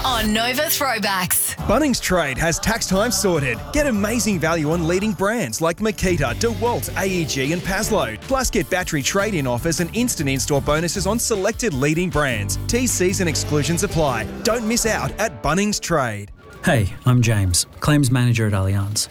on Nova Throwbacks. Bunnings Trade has tax time sorted. Get amazing value on leading brands like Makita, DeWalt, AEG and Paslow. Plus get battery trade-in offers and instant in-store bonuses on selected leading brands. T's and exclusions apply. Don't miss out at Bunnings Trade. Hey, I'm James, Claims Manager at Allianz.